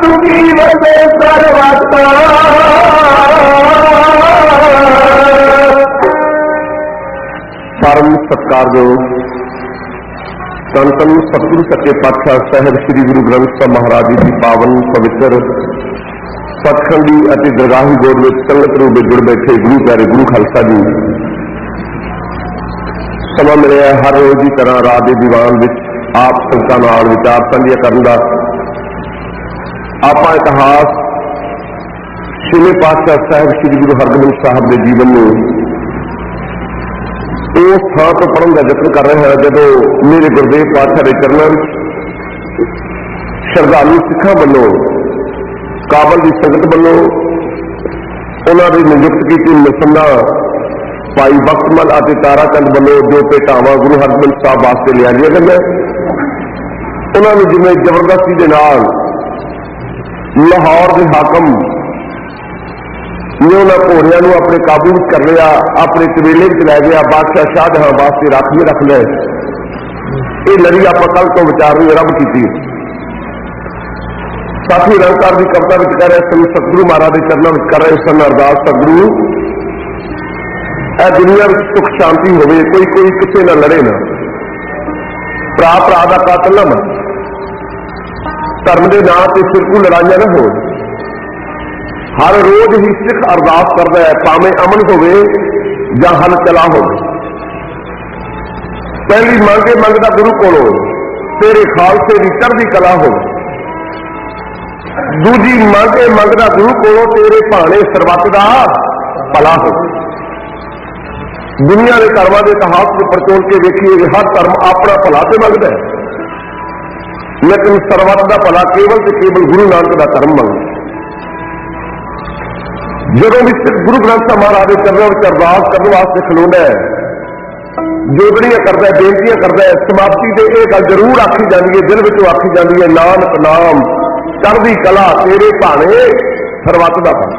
जीवन सर्वता परम सत्कारयोग धन धन सतगुरु सच्चे पातशाह साहिब श्री गुरु ग्रंथ साहिब महाराज जी की पावन पवित्र सचखंडी अति दरगाही गोद में संगत रूप में जुड़ बैठे गुरु प्यारे गुरु खालसा जी समा मिले हर रोज की तरह रात के दीवान में आप संगतां नाल विचार साझा करन दा आपां इतिहास छेवें पातशाह साहिब श्री गुरु हरगोबिंद साहब के जीवन में उस थां तो पढ़न का यत्न कर रहे हैं जदों मेरे गुरदेव पातशाह के चरणों में श्रद्धालु सिखां वालों काबल की संगत वालों उन्होंने नियुक्त की मुसन्ना भाई बख्तमल और ताराचंद वालों जो भेटावां गुरु हरगोबिंद साहब वास्ते लिया गया उन्होंने जिवें जबरदस्ती के नाल लाहौर के हाकम ने उन्होंने घोड़िया अपने काबू में कर लिया, अपने कबीले में लै गया, बादशाह शाहजहां वास्ते रख में रख लिया। ये लड़ी आप कल तो विचारनी आरंभ की। साथी निरंकार की कविता में कह रहे सन सतगुरु महाराज के चरणों में कर रहे सन अरदास सतगुरु ए दुनिया में सुख शांति हो, कोई कोई किसी ना लड़े ना, भरा भरा का कातल ना बने, धर्म के नाम से फिरकू लड़ाइयां ना हो। हर रोज ही सिख अरदास करता है भावें अमन होवे या हल चला हो। पहली मंगे मंगता गुरु कोलों तेरे खालसे की चढ़दी कला हो, दूजी मंगे मंगता गुरु कोलों तेरे भाने सरबत का भला हो। दुनिया के धर्मां के इतिहास को परचोल के देखिए हर धर्म अपना भला तो मंगता है, लेकिन सरबत का भला केवल तो केवल गुरु नानक का धर्म मंगता। जो भी सिख गुरु ग्रंथ साहिब महाराज के चरणों में अरदास करने वास्ते खलोंदा है, जोड़नियां करता है, बेनतियां करता है, समाप्ति से यह गल जरूर आखी जाती है, दिल विचों आखी जाती है नानक नाम चढ़दी कला तेरे भाने सरबत का भला।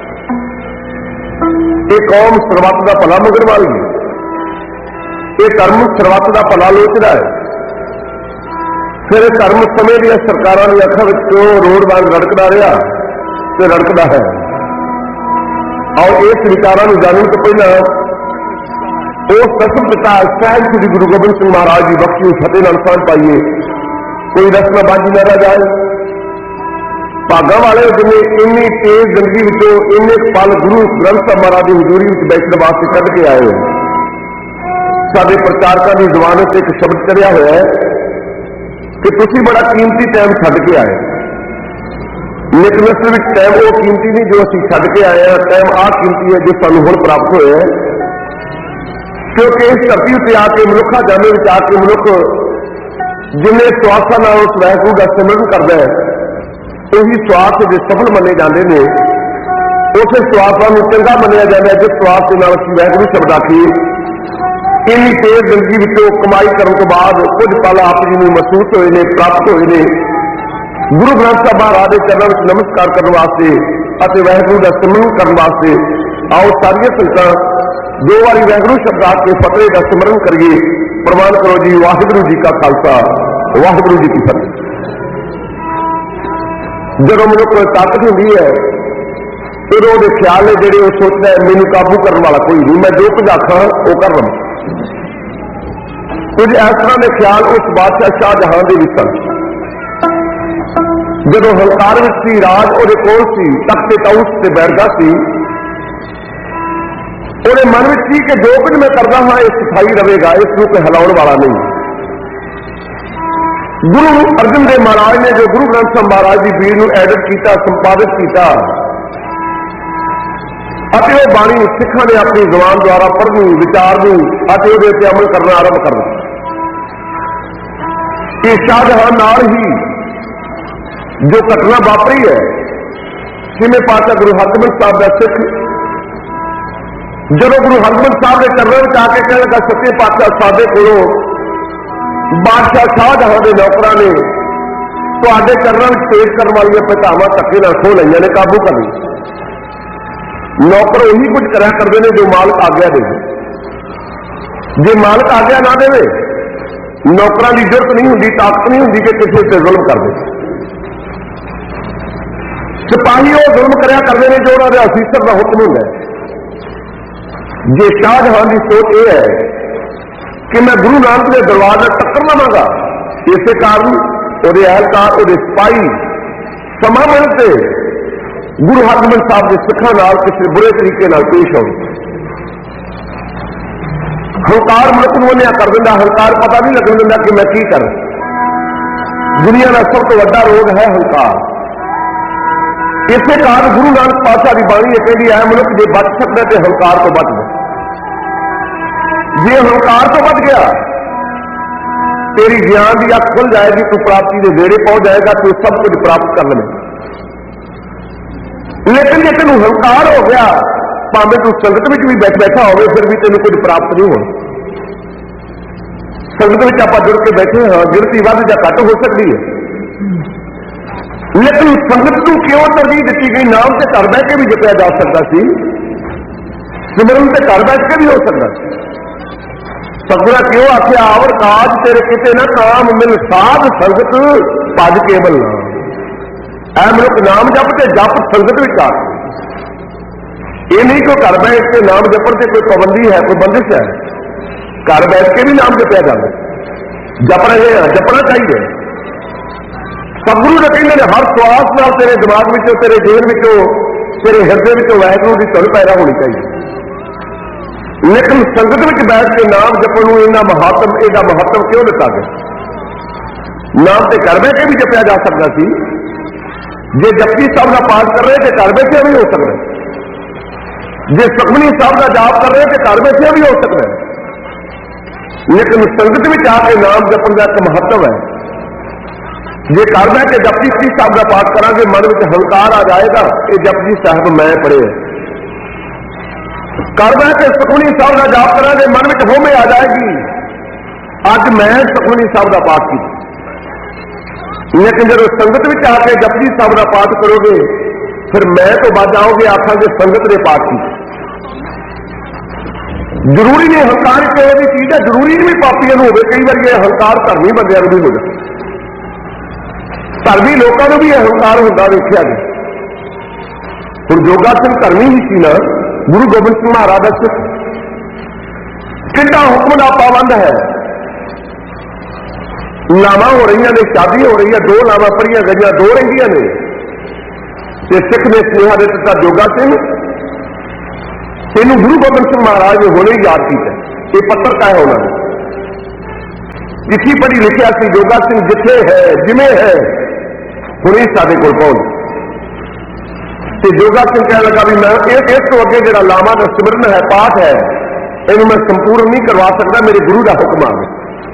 ये कौम सरबत का भला मंगण वाली है, ये धर्म सरबत का भला लोचदा है। फिर धर्म समय दी सरकारां दी अखां विचों रोड वांग रड़कदा रहा ते रड़कदा है। और इस विचारों को जानने तो पहला उस दसम पिता साहिब श्री गुरु गोबिंद सिंह महाराज की बख्शी फतेह नाल सांझ पाइए। कोई रस्म बाजी न रह जाए, भागा वाले जिन्हें इन्नी तेज जिंदगी विचों इन्ने पल गुरु ग्रंथ साहिब महाराज की हजूरी में बैठने वास्ते कढ़ के आए हो। साडे प्रचारकों की जुबान से एक शब्द चढ़िया हुआ है कि तुसीं बड़ा कीमती टाइम छड्ड के आए, लेकिन असल में टाइम वो कीमती नहीं जो असीं छड्ड के आए हैं, टाइम आ कीमती है जो सानूं हुण प्राप्त होया है। क्योंकि इस धरती उत्ते आके मनुखा जाने में आके मनुख जिन्हें स्वार्थां नाल उस वाहिगुरू का सिमरन करता है, उही स्वार्थ जो सफल मने जाते हैं, उस स्वार्थां नूं चंगा मनिया जाता है जिस स्वार्थ के नाल असीं वाहिगुरू शब्द आखीए। इन्नी तेज जिंदगी विचों कमाई करने तो बाद कुछ पल आप जी नूं महसूस होए ने, प्राप्त होए ने। गुरु ग्रंथ साहिब महाराज के चरणों में नमस्कार करने वास्ते और वाहिगुरू का सिमरन करने वास्ते आओ सारिया संगतां दो बारी वाहिगुरू शब्द आके फतेह का सिमरन करिए। प्रवान करो जी वाहिगुरू जी का खालसा वाहिगुरू जी की फतेह। जब मनुख को ताकत होती है फिर वो ख्याल है जेडे सोचता है मैनू काबू करने वाला कोई नहीं, मैं जो कुछ आखा वो कर लवां। कुछ इस तरह के ख्याल उस बादशाह शाहजहां दे विच सन। जदों हंकार विच सी, राज उहदे कोल सी, तख्त ताऊस ते बैठदा सी, उहदे मन विच सी कि जो कुछ मैं करदा हां ये सफाई रहेगा, इसनूं कोई हिलाउण वाला नहीं। गुरु अर्जन देव महाराज ने जो गुरु ग्रंथ साहिब महाराज की बीड़ नूं एडिट किया, संपादित किया, ਅਤੇ ਉਹ ਬਾਣੀ ਸਿੱਖਾਂ ਨੇ ਆਪਣੀ ਜ਼ੁਬਾਨ ਦੁਆਰਾ ਪੜ੍ਹਨੀ, ਵਿਚਾਰਨੀ ਅਤੇ ਉਹਦੇ ਉੱਤੇ ਅਮਲ ਕਰਨਾ ਆਰੰਭ ਕਰਨਾ। ਇਹ ਸ਼ਾਹਜਹਾं ਨਾਲ ਹੀ जो घटना वापरी है, छेवें पातशाह गुरु हरगोबिंद साहब का सिख जब गुरु हरगोबिंद साहब के चरणों में आके कहने लगा सच्चे पातशाह साडे कोलों बादशाह शाहजहां के नौकरां ने तुहाडे चरणों में पेश करने वाली पहचावां धक्के नाल खो लईआं ने, काबू कर ली। नौकर उही कुछ करा करते हैं जो मालिक आग्ञा दे। जे मालिक आग्ञा ना दे नौकरां की जरूरत नहीं होंगी, ताकत नहीं होंगी कि किसी से जुल्म कर दे। सिपाही वो जुल्म करिया करते हैं जो उन्होंने अफीसर का हुक्म होंगे। जे शाहजहां की सोच यह है कि मैं गुरु नानक के दरबार में टक्कर लवांगा, इस कारण वो एहलकार वो सिपाही समा मिलते गुरु हरगोबिंद साहब के सिखा नाल किसी बुरे तरीके नाल पेश आए। हंकार मनुख नूं अन्या कर दिंदा, हंकार पता नहीं लगन दिंदा कि मैं की कर। दुनिया का सब तो वड्डा रोग है हंकार। इस कारण गुरु नानक पातशाह की बाणी ये कहती है मनुख जे बच सकता तो हंकार तो बच गया। जे हंकार तो बच गया तेरी ज्ञान की अख खुल जाएगी, तू प्राप्ति के नेड़े पहुंच जाएगा, तू सब कुछ प्राप्त कर लेगा। लेकिन जे तेन हंकार हो गया भावें तू संगत में भी बैठा हो फिर भी तेन कुछ प्राप्त नहीं होना। संगत में आप जुड़ के बैठे हाँ, गिनती वध या घट हो सकती है, लेकिन संगत को क्यों तरजीह दी गई? नाम से घर बह के भी जपया जा सकता सी, सिमरन से घर बैठ के भी हो सकता। सतगुरा क्यों आखिया आवर काज तेरे किते ना काम मिल साध संगत भज केवल नाम। ऐ मनुख नाम जप ते जप संगत भी कर। ये नहीं कोई घर बैठ के नाम जपण से कोई पाबंदी है, कोई बंदिश है। घर बैठ के भी नाम जपया जाता, जप रहे हैं, जपना चाहिए। सतगुरु ने कहते हैं हर श्वास नाल तेरे दिमाग में तेरे जेल में तेरे हृदय में वाहिगुरू की धुन पैदा होनी चाहिए। लेकिन संगत में बैठ के नाम जपण नूं इन्ना महत्व, इसका महत्व क्यों दिता गया? नाम तो घर बैठ के भी जपया जा सकता सी। जे जपजी साहब का पाठ कर रहे थे घर बैठे भी हो सकता है, जे सुखमनी साहब का जाप कर रहे थे घर बैठे भी हो सकता है। लेकिन संगत में आके नाम जपण का एक महत्व है। जे घर बह के जपजी साहब का पाठ करांगे मन में हंकार आ जाएगा, ये जपजी साहब मैं पढ़े। घर बह के सुखमनी साहब का जाप करांगे मन में होमे आ जाएगी, अज मैं सुखमनी साहब का पाठ किया। लेकिन जब संगत में आके जपजी साहब का पाठ करोगे फिर मैं तो बच जाओगे, आखांगे संगत ने पाठ की। जरूरी नहीं हंकार एक ऐसी चीज है, जरूरी नहीं पापियों हो। कई बार ये हंकार धर्मी बंदियां भी हो जाए, धर्मी लोगों को भी यह हंकार होता देखा गया। हम जोगा सिंह धर्मी ही सी ना, गुरु गोबिंद सिंह महाराज का सिख कितना हुक्म का पाबंद है। लावां हो रही ने, शादी हो रही है, 2 लावां पढ़िया गई, 2 रही ने, सिख ने स्नेहा दे दिता जोगा सिंह तेनू गुरु गोबिंद सिंह महाराज ने होने ही याद किया। ये पत्र का है उन्होंने चिट्ठी पढ़ी, लिखा कि जोगा सिंह जिथे है जिमें है हुणे साडे कोल पहुंच। जोगा सिंह कह लगा भी मैं इस तो अगे जो लावा का सिमरन है, पाठ है, इन्हें मैं संपूर्ण नहीं करवा सकता, मेरे गुरु का हुक्म आ गया।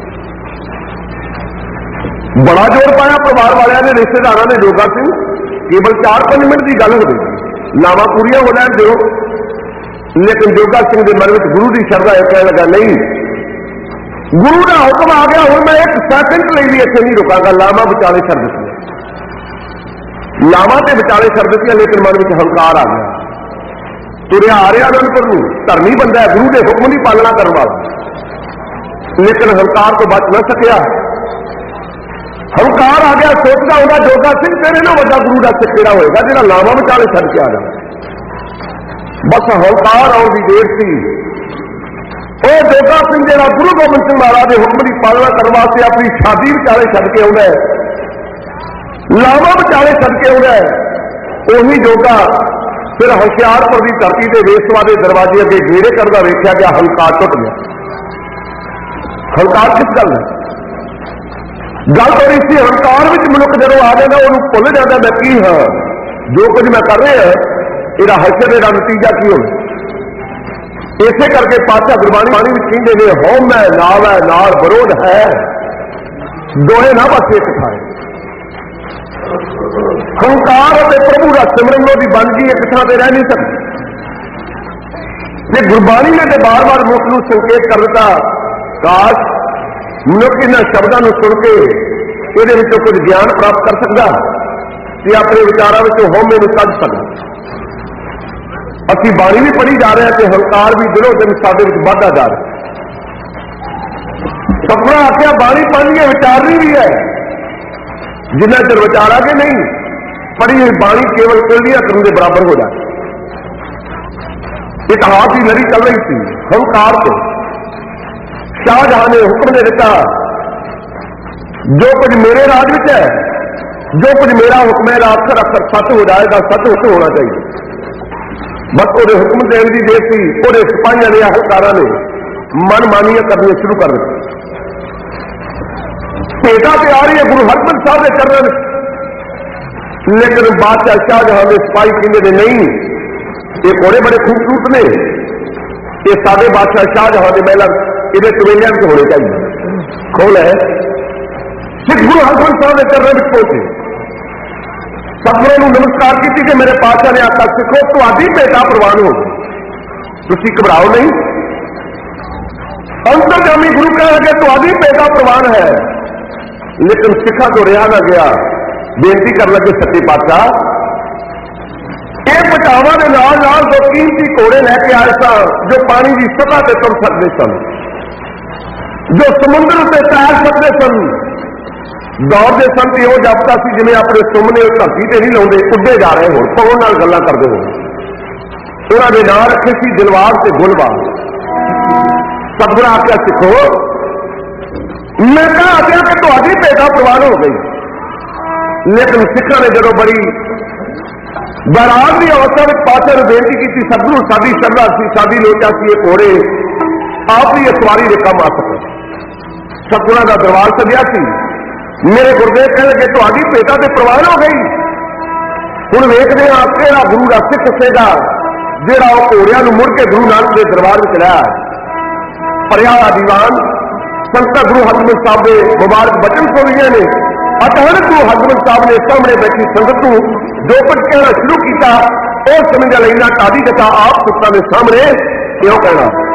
बड़ा जोर पाया परिवार वाले ने, रिश्तेदारों ने। जोगा सिंह केवल 4-5 मिनट की गल हो गई, लावा पूरियां हो लैन दो। लेकिन जोगा सिंह के मन में गुरु की शरधा है, कह लगा नहीं गुरु का हुक्म आ गया, हूं मैं 1 सेकंड लिए भी इतने नहीं रुकांगा। लावा विचाले छड़ दी, लावा तो विचाले छड़ दी, लेकिन मन में हंकार आ गया। तुरया आ रहा अनंदपुर में, धर्मी बंदा है, गुरु के हुक्म की पालना करने वाला, लेकिन हंकार तो बच न सकिया। हंकार आ गया, सोचता होगा जोगा सिंह तेरे ना बड़ा गुरु का सिख केड़ा होएगा जो लावा विचाले छड़ के आ जाए। बस हंकार आने की देर थी। और जोगा सिंह जो गुरु गोबिंद सिंह महाराज के हुक्म की पालना करने वास्ते अपनी शादी विचाले छड़ के आता है, लावा विचाले छड़ के आता है। उही जोगा फिर होशियारपुर की धरती के वेसवा के दरवाजे अगे घेरे करता वेख्या गया, हंकार टुट गया। हंकार किस गल है? गल तो इसी हंकार में मनुख जो आ जाता उन्होंने भुल जाता मैं की हाँ, जो कुछ मैं कर रहा यह हशर का नतीजा की हो। इसे करके पातशाह गुरबाणी बाणी में कहते हैं हो मैं नाल है नाल विरोध है, दोहे ना बस एक थाए। हंकार और प्रभु का सिमरन की बनगी एक थां पर रह नहीं सकती। गुरबाणी ने तो बार बार मनुख को संकेत कर दिता, काश मनुख इन शब्दों को सुन के ये कुछ ज्ञान प्राप्त कर सकता कि अपने विचारों में होमे में कढ़ सकता। असी बाणी भी पढ़ी जा रहे हैं कि हंकार भी दिनों दिन साडे विच बढ़ता जा रहा। सपना आख्या बाणी पढ़नी है, विचारनी भी है, जिन्ना चिर विचारांगे नहीं पढ़ी हुई बाणी केवल कुलिया करने के बराबर हो जाए। इतिहास की लड़ी चल रही थी हंकार से। शाहजहां ने हुक्म दे दिता, जो कुछ मेरे राज में है, जो कुछ मेरा हुक्म है, अक्सर अक्सर सच हो जाएगा, सच हुक्म होना चाहिए। बस वो हुक्म देने की देर थी, वो सिपाहियों ने हंकारा ने मनमानियां करनी शुरू कर दी। भेटा पे आ रही है गुरु हरगोबिंद साहब के चरण, लेकिन बादशाह शाहजहां के सिपाही कहते नहीं, ये घोड़े बड़े खूबसूरत ने, ये सादे बादशाह शाहजहां के महल ये कवेलियां के होने चाहिए। खोल है सिख गुरु हरगोबिंद साहब के चरण में पहुंचे, सतगुरु नमस्कार की कि मेरे पातशाह ने आखा सिखो तुहाडी भेटा प्रवान हो, तुसी घबराओ नहीं। अंतरगामी गुरु कह लगे तुहाडी भेटा प्रवान है, लेकिन सिखा तो रहा ना गया। बेनती कर लगे सच्चे पातशाह, ये बचावा के नाल नाल दो कीमती घोड़े लैके आए सन जो पानी की सतह से तुर सकते सन, जो समुद्र से तैर सकते सन, दौड़ते सन तो यह जापता सी जिवें अपने सुमने धरती से नहीं लाते, उड्डे जा रहे हो, पवन नाल गल्लां करदे हो। उन्होंने नाम रखे सी दिलवार से गुलवार। सतगुरु आख्या सिखो, मैं कहा आख्या कि तुहाडी भेटा प्रवान हो गई, लेकिन सिखा ने जदों बड़ी बरात की अवस्था में पातशाह ने बेनती की, सतगुरु साडी श्रद्धा सी, साडी लोचा सी, ये घोड़े आप ही सवारी के काम आ सके। सतगुरां दा दरबार सजिया सी, मेरे गुरुदेव कह लगे तुहाडी भेटा ते प्रवान हो गई। हुण वेखदे हां किहड़ा गुरु दा सिख सेगा जिहड़ा वो घोड़ियां नूं मुड़ के गुरु नानक के दरबार में लाया। भरिया दीवान संत गुरु हरगोबिंद साहब के मुबारक बचन सुन रहे ने। अचानक गुरु हरगोबिंद साहब ने सामने बैठी संगत को जो कुछ कहना शुरू किया, और समझ लेना टादी कथा आप सुत्तां दे सामने क्यों कहना।